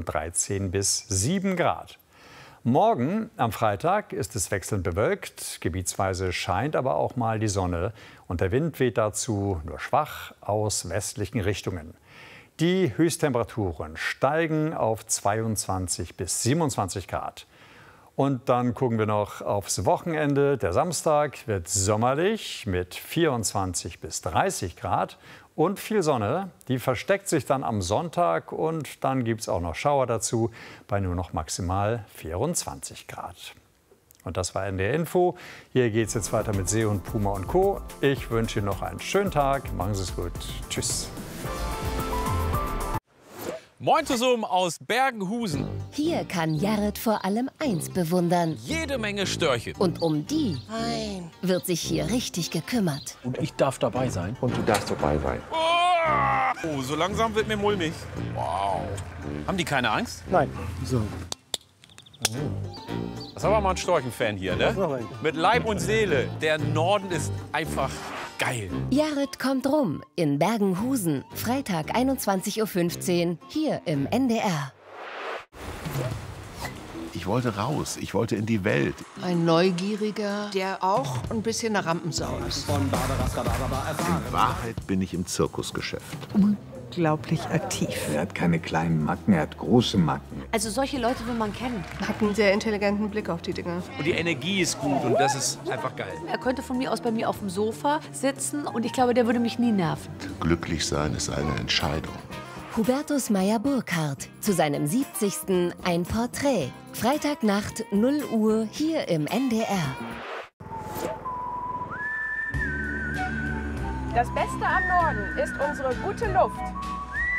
von 13 bis 7 Grad. Morgen, am Freitag, ist es wechselnd bewölkt. Gebietsweise scheint aber auch mal die Sonne. Und der Wind weht dazu nur schwach aus westlichen Richtungen. Die Höchsttemperaturen steigen auf 22 bis 27 Grad. Und dann gucken wir noch aufs Wochenende. Der Samstag wird sommerlich mit 24 bis 30 Grad und viel Sonne. Die versteckt sich dann am Sonntag und dann gibt es auch noch Schauer dazu bei nur noch maximal 24 Grad. Und das war NDR Info. Hier geht es jetzt weiter mit See und Puma und Co. Ich wünsche Ihnen noch einen schönen Tag. Machen Sie es gut. Tschüss. Moin zusammen aus Bergenhusen. Hier kann Jared vor allem eins bewundern. Jede Menge Störche. Und um die wird sich hier richtig gekümmert. Und ich darf dabei sein. Und du darfst dabei sein. Oh, so langsam wird mir mulmig. Wow. Haben die keine Angst? Nein. So. Das ist aber mal ein Storchenfan hier, ne? Mit Leib und Seele. Der Norden ist einfach geil. Jared kommt rum in Bergenhusen. Freitag 21:15 Uhr hier im NDR. Ich wollte raus, ich wollte in die Welt. Ein Neugieriger, der auch ein bisschen eine Rampensau ist. In Wahrheit bin ich im Zirkusgeschäft. Unglaublich aktiv. Er hat keine kleinen Macken, er hat große Macken. Also solche Leute will man kennen. Hat einen sehr intelligenten Blick auf die Dinge. Und die Energie ist gut und das ist einfach geil. Er könnte von mir aus bei mir auf dem Sofa sitzen und ich glaube, der würde mich nie nerven. Glücklich sein ist eine Entscheidung. Hubertus Meyer-Burkhardt zu seinem 70. ein Porträt. Freitagnacht 0 Uhr hier im NDR. Das Beste am Norden ist unsere gute Luft.